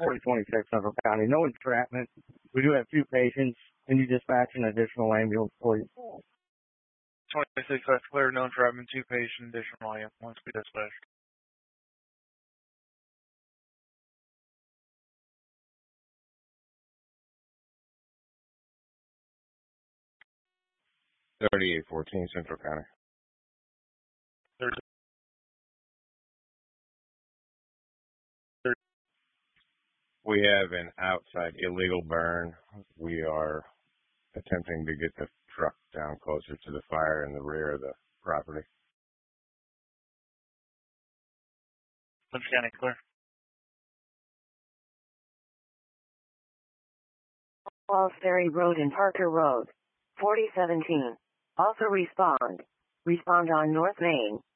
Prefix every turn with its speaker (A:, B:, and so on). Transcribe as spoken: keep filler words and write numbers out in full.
A: forty twenty-six Central County. No entrapment. We do have two patients. Can you dispatch an additional ambulance, please?
B: twenty-six, that's clear. No entrapment, two patient, additional ambulance be dispatched.
C: thirty-eight fourteen Central County.
B: thirty.
C: We have an outside illegal burn. We are attempting to get the truck down closer to the fire in the rear of the property.
B: Central County clear.
D: Falls Ferry Road and Parker Road, forty seventeen. Also respond. Respond on North Main.